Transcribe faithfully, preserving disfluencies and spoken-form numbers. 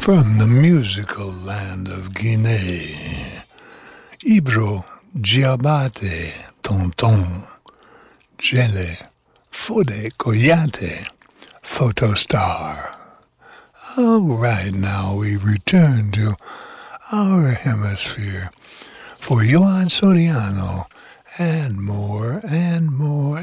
From the musical land of Guinea, Ibro, Giabate, Tonton, Jele, Fode Koyate, Photostar. All right, now we return to our hemisphere for Johan Soriano and more and more